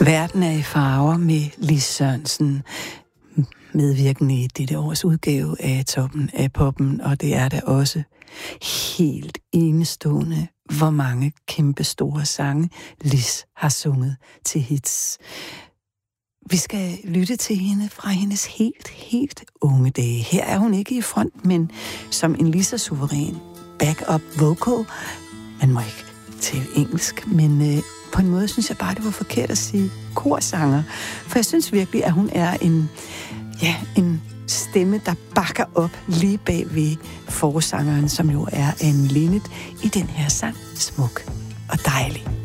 Verden er i farver med Lis Sørensen, medvirkende i dette års udgave af Toppen af Poppen, og det er da også helt enestående, hvor mange kæmpe store sange Lis har sunget til hits. Vi skal lytte til hende fra hendes helt unge dage. Her er hun ikke i front, men som en lige så suveræn backup vocal. Man må ikke tale engelsk, men på en måde synes jeg bare, det var forkert at sige korsanger. For jeg synes virkelig, at hun er en stemme, der bakker op lige bag ved forsangeren, som jo er Anne Linnet i den her sang. Smuk og dejlig.